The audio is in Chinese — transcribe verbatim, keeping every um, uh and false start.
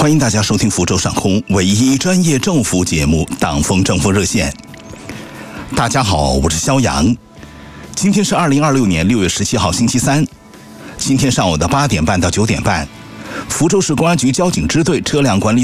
欢迎大家收听福州上空唯一专业政务服务节目《党风政风热线》。大家好，我是肖阳。今天是二零二六年六月十七号星期三。今天上午的八点半到九点半，福州市公安局交警支队车辆管理